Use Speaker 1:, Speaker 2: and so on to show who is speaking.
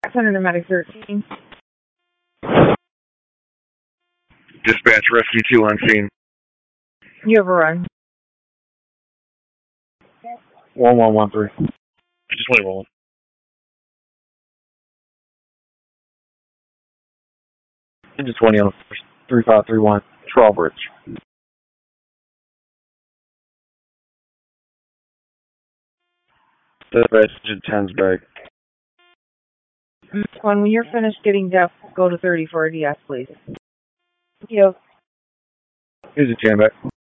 Speaker 1: Center to Medic 13.
Speaker 2: Dispatch, Rescue 2 on scene.
Speaker 1: You have a run.
Speaker 2: 1113. Just lay rolling. Engine 20 on 3531, Trowbridge. Dispatch, Engine 10's back.
Speaker 1: When you're finished getting deaf, go to 30 for a DS, please. Thank you.
Speaker 2: Here's a 10 back.